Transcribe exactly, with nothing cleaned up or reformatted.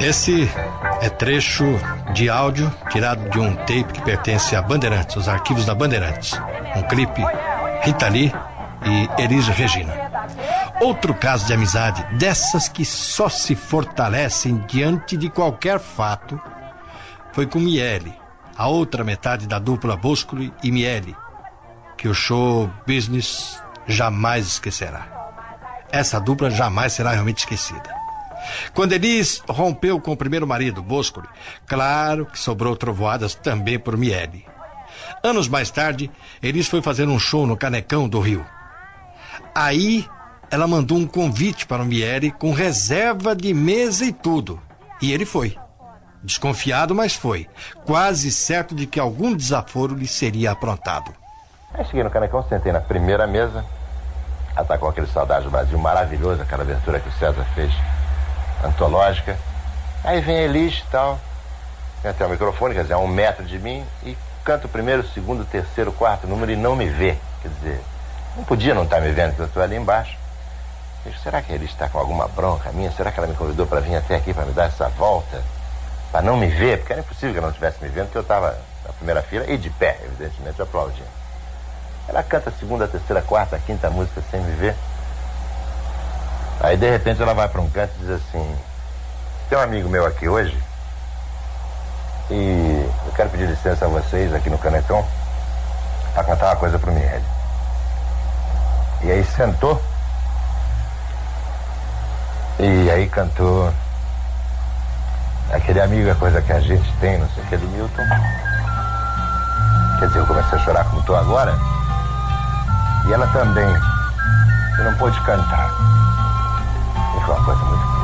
Esse é trecho de áudio tirado de um tape que pertence a Bandeirantes, os arquivos da Bandeirantes. Um clipe Rita Lee e Elis Regina. Outro caso de amizade, dessas que só se fortalecem diante de qualquer fato, foi com Miele, a outra metade da dupla Boscoli e Miele, que o show business jamais esquecerá. Essa dupla jamais será realmente esquecida. Quando Elis rompeu com o primeiro marido, Boscoli, claro que sobrou trovoadas também por Miele. Anos mais tarde, Elis foi fazer um show no Canecão do Rio. Aí, ela mandou um convite para o Miele com reserva de mesa e tudo. E ele foi. Desconfiado, mas foi. Quase certo de que algum desaforo lhe seria aprontado. Aí cheguei no Canecão, sentei na primeira mesa. Ela tá com aquele Saudade do Brasil maravilhoso, aquela abertura que o César fez, antológica. Aí vem a Elis e tal, tem até o microfone, quer dizer, a um metro de mim, e canta o primeiro, segundo, terceiro, quarto número e não me vê. Quer dizer, não podia não estar me vendo, que eu estou ali embaixo. Eu disse, será que a Elis está com alguma bronca minha? Será que ela me convidou para vir até aqui para me dar essa volta? Para não me ver? Porque era impossível que ela não estivesse me vendo, porque eu estava na primeira fila e de pé, evidentemente, aplaudindo. Ela canta a segunda, a terceira, a quarta, a quinta música sem me ver. Aí, de repente, ela vai para um canto e diz assim, tem um amigo meu aqui hoje e eu quero pedir licença a vocês aqui no Canecão para cantar uma coisa pro Miele. E aí sentou e aí cantou aquele amigo, a coisa que a gente tem, não sei o que, do Milton. Quer dizer, eu comecei a chorar como estou agora. E ela também, e não pôde cantar. E foi uma coisa muito